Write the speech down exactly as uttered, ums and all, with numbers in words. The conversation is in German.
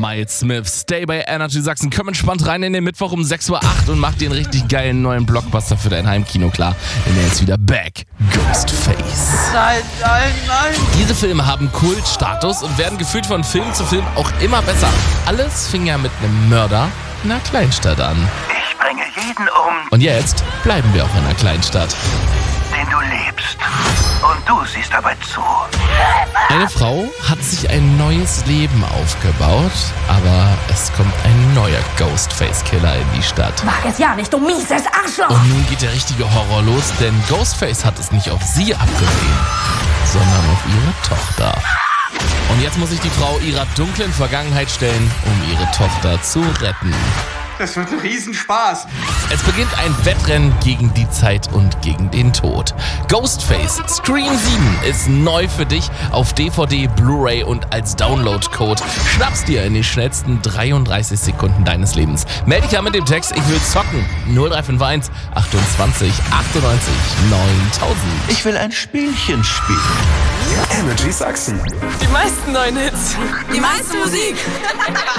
Miles Smith. Stay bei Energy Sachsen. Komm entspannt rein in den Mittwoch um sechs Uhr acht und mach dir einen richtig geilen neuen Blockbuster für dein Heimkino klar. Denn er ist wieder back. Ghostface. Nein, nein, nein. Diese Filme haben Kultstatus und werden gefühlt von Film zu Film auch immer besser. Alles fing ja mit einem Mörder in einer Kleinstadt an. Ich bringe jeden um, Und jetzt bleiben wir auch in einer Kleinstadt. den du liebst. Und du siehst dabei zu. Eine Frau hat sich ein neues Leben aufgebaut, aber es kommt ein neuer Ghostface-Killer in die Stadt. Mach es ja nicht, du mieses Arschloch! Und nun geht der richtige Horror los, denn Ghostface hat es nicht auf sie abgesehen, sondern auf ihre Tochter. Und jetzt muss sich die Frau ihrer dunklen Vergangenheit stellen, um ihre Tochter zu retten. Das wird ein Riesenspaß. Es beginnt ein Wettrennen gegen die Zeit und gegen den Tod. Ghostface Scream sieben ist neu für dich auf D V D, Blu-ray und als Download-Code. Schnapp's dir in den schnellsten dreiunddreißig Sekunden deines Lebens. Meld dich an mit dem Text, ich will zocken. null drei fünf eins achtundzwanzig achtundneunzig neuntausend. Ich will ein Spielchen spielen. Energy Sachsen. Die meisten neuen Hits. Die meiste Musik!